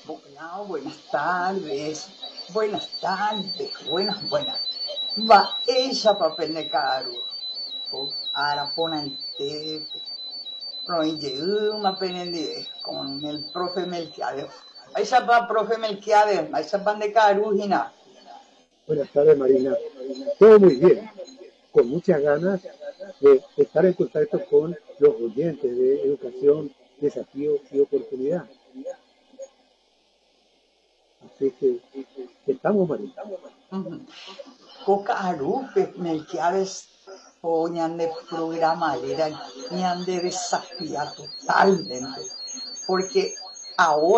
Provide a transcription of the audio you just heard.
No, buenas tardes. Buenas tardes. Buenas. Va ella papel caro. Ahora ponen té. Una penende con el profe Melquiades. Esa pa profe Melquiades, esa pan de carujina. Buenas tardes, Marina. Todo muy bien. Con muchas ganas de estar en contacto con los oyentes de Educación, Desafío y Oportunidad. Así que estamos, Marina. Coca arupe Melquiades ponían de programar, eran de desafío totalmente. Porque ahora